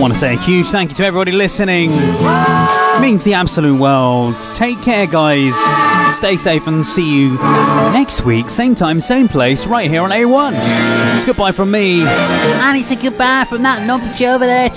want to say a huge thank you to everybody listening. It means the absolute world. Take care, guys. Stay safe and see you next week, same time, same place, right here on A1. It's goodbye from me. And it's a goodbye from that numpty over there